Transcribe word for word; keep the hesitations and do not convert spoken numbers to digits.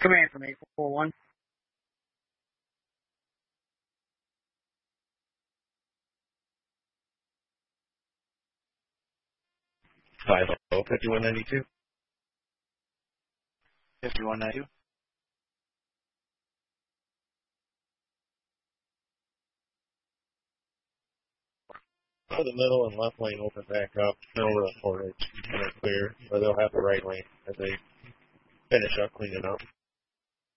Command from eight four one. five oh, fifty-one ninety-two. fifty-one ninety-two. For the middle and left lane open back up. Middle of the portage. And clear. Or they'll have the right lane as they finish up cleaning up.